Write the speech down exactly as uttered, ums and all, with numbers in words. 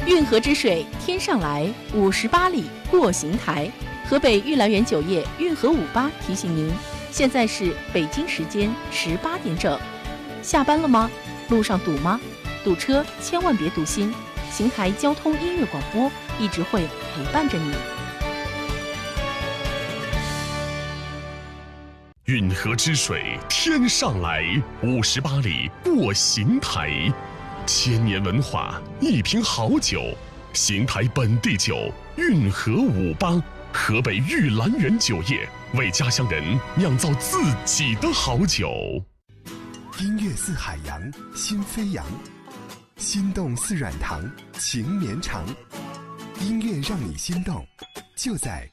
运河之水天上来，五十八里过邢台。河北玉兰园酒业运河五八提醒您，现在是北京时间十八点整。下班了吗？路上堵吗？堵车千万别堵心，邢台交通音乐广播一直会陪伴着你。 运河之水天上来，五十八里过邢台。千年文化，一瓶好酒，邢台本地酒运河五八，河北玉兰园酒业为家乡人酿造自己的好酒。 音乐似海洋，心飞扬；心动似软糖，情绵长。音乐让你心动，就在